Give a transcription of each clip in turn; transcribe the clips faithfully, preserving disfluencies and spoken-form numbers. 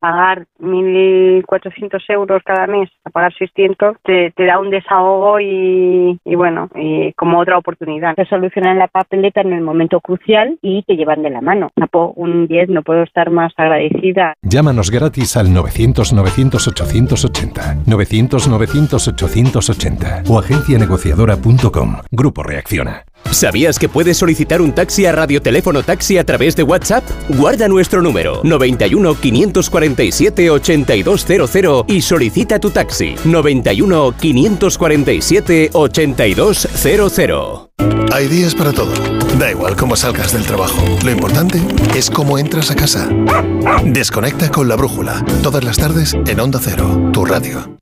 pagar mil cuatrocientos euros cada mes a pagar seiscientos te, te da un desahogo y, y bueno, y como otra oportunidad. Te solucionan la papeleta en el momento crucial y te llevan de la mano. Sapo, un diez, no puedo estar más agradecida. Llámanos gratis al novecientos novecientos ochocientos ochenta, novecientos novecientos ochocientos ochenta o agencia negociadora punto com. Grupo Reacciona. ¿Sabías que puedes solicitar un taxi a Radioteléfono Taxi a través de WhatsApp? Guarda nuestro número noventa y uno, quinientos cuarenta y siete, ochenta y dos cero cero y solicita tu taxi noventa y uno, quinientos cuarenta y siete, ochenta y dos cero cero. Hay días para todo. Da igual cómo salgas del trabajo. Lo importante es cómo entras a casa. Desconecta con La Brújula. Todas las tardes en Onda Cero, tu radio.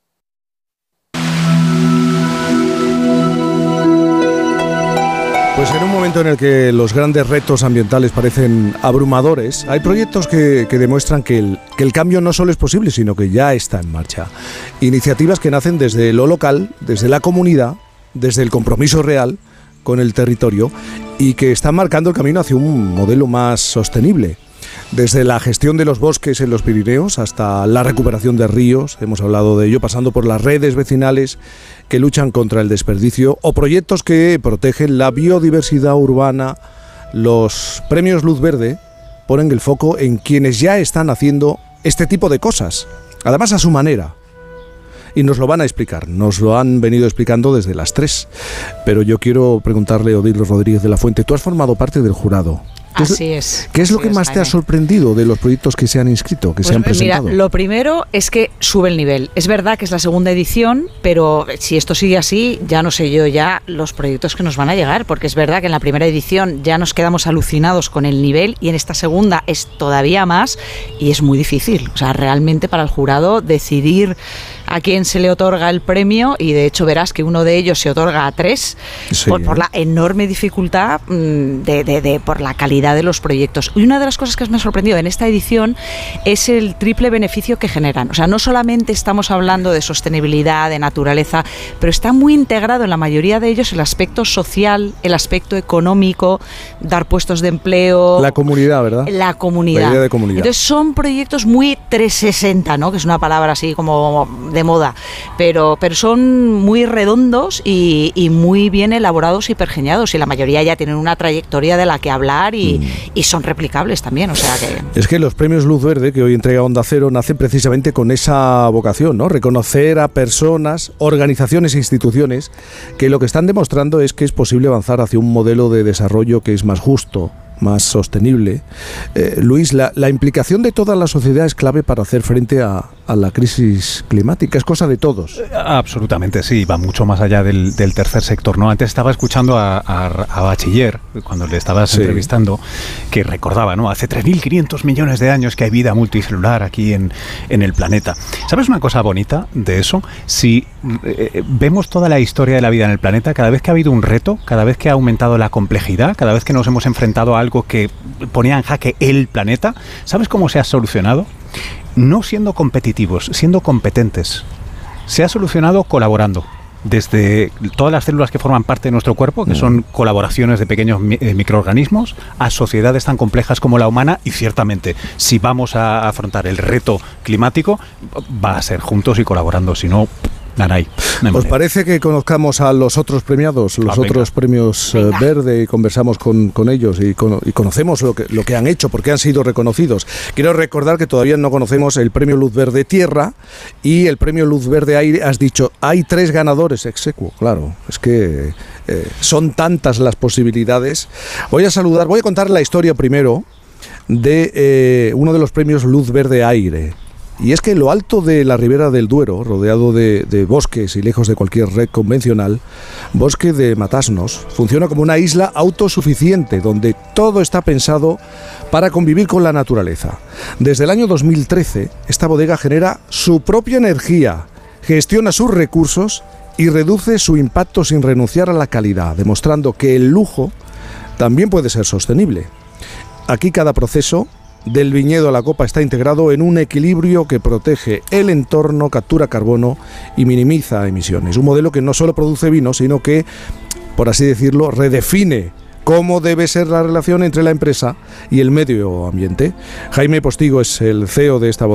Pues en un momento en el que los grandes retos ambientales parecen abrumadores, hay proyectos que, que demuestran que el, que el cambio no solo es posible, sino que ya está en marcha. Iniciativas que nacen desde lo local, desde la comunidad, desde el compromiso real con el territorio y que están marcando el camino hacia un modelo más sostenible. Desde la gestión de los bosques en los Pirineos hasta la recuperación de ríos, hemos hablado de ello, pasando por las redes vecinales que luchan contra el desperdicio o proyectos que protegen la biodiversidad urbana. Los premios Luz Verde ponen el foco en quienes ya están haciendo este tipo de cosas, además a su manera. Y nos lo van a explicar, nos lo han venido explicando desde las tres. Pero yo quiero preguntarle a Odilo Rodríguez de la Fuente, tú has formado parte del jurado. Así es. ¿Qué es lo que es, más Jaime. te ha sorprendido de los proyectos que se han inscrito, que pues se han presentado? Mira, lo primero es que sube el nivel. Es verdad que es la segunda edición, pero si esto sigue así, ya no sé yo ya los proyectos que nos van a llegar, porque es verdad que en la primera edición ya nos quedamos alucinados con el nivel y en esta segunda es todavía más y es muy difícil. O sea, realmente para el jurado decidir a quién se le otorga el premio, y de hecho verás que uno de ellos se otorga a tres, sí, por, por la enorme dificultad de, de, de por la calidad de los proyectos. Y una de las cosas que me ha sorprendido en esta edición es el triple beneficio que generan. O sea, no solamente estamos hablando de sostenibilidad, de naturaleza, pero está muy integrado en la mayoría de ellos el aspecto social, el aspecto económico, dar puestos de empleo. La comunidad, ¿verdad? La comunidad. La idea de comunidad. Entonces son proyectos muy trescientos sesenta, ¿no? Que es una palabra así como de moda, pero, pero son muy redondos y, y muy bien elaborados y pergeñados, y la mayoría ya tienen una trayectoria de la que hablar y, mm. y son replicables también, o sea que... Es que los premios Luz Verde que hoy entrega Onda Cero nacen precisamente con esa vocación, ¿no? Reconocer a personas, organizaciones e instituciones que lo que están demostrando es que es posible avanzar hacia un modelo de desarrollo que es más justo, más sostenible. Eh, Luis, la, la implicación de toda la sociedad es clave para hacer frente a, a la crisis climática, es cosa de todos. Absolutamente, sí, va mucho más allá del, del tercer sector, ¿no? Antes estaba escuchando a, a, a Bachiller, cuando le estabas sí. entrevistando, que recordaba, ¿no? Hace tres mil quinientos millones de años que hay vida multicelular aquí en, en el planeta. ¿Sabes una cosa bonita de eso? Si eh, vemos toda la historia de la vida en el planeta, cada vez que ha habido un reto, cada vez que ha aumentado la complejidad, cada vez que nos hemos enfrentado a algo que ponía en jaque el planeta, ¿sabes cómo se ha solucionado? No siendo competitivos, siendo competentes. Se ha solucionado colaborando. Desde todas las células que forman parte de nuestro cuerpo, que son colaboraciones de pequeños mi- eh, microorganismos, a sociedades tan complejas como la humana, y ciertamente, si vamos a afrontar el reto climático, va a ser juntos y colaborando, si no... Naray, ¿Os parece que conozcamos a los otros premiados, los ah, otros premios eh, Verde, y conversamos con, con ellos y, con, y conocemos lo que, lo que han hecho, porque han sido reconocidos? Quiero recordar que todavía no conocemos el premio Luz Verde Tierra y el premio Luz Verde Aire. Has dicho, hay tres ganadores ex aequo, claro, es que eh, son tantas las posibilidades. Voy a saludar, voy a contar la historia primero de eh, uno de los premios Luz Verde Aire. Y es que en lo alto de la ribera del Duero, rodeado de, de bosques y lejos de cualquier red convencional, Bosque de Matasnos funciona como una isla autosuficiente donde todo está pensado para convivir con la naturaleza. Desde el año dos mil trece, esta bodega genera su propia energía, gestiona sus recursos y reduce su impacto sin renunciar a la calidad, demostrando que el lujo también puede ser sostenible. Aquí cada proceso, del viñedo a la copa, está integrado en un equilibrio que protege el entorno, captura carbono y minimiza emisiones. Un modelo que no solo produce vino, sino que, por así decirlo, redefine cómo debe ser la relación entre la empresa y el medio ambiente. Jaime Postigo es el C E O de esta bodega.